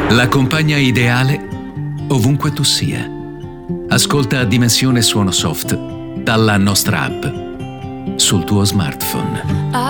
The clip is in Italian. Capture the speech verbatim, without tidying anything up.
La compagna ideale ovunque tu sia. Ascolta Dimensione Suono Soft dalla nostra app sul tuo smartphone.